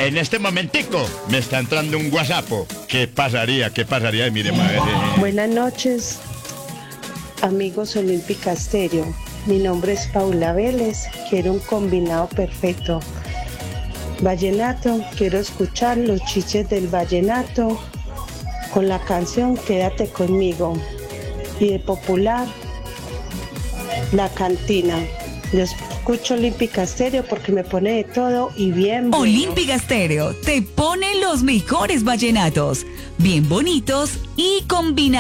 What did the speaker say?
en este momentico me está entrando un WhatsApp. ¿Qué pasaría? ¿Qué pasaría? Mire, madre. Buenas noches, amigos Olímpica Estéreo. Mi nombre es Paula Vélez. Quiero un combinado perfecto. Vallenato, quiero escuchar los chiches del vallenato con la canción Quédate conmigo. Y de popular, La Cantina. Yo escucho Olímpica Estéreo porque me pone de todo y bien bueno. Olímpica Estéreo te pone los mejores vallenatos, bien bonitos y combinados.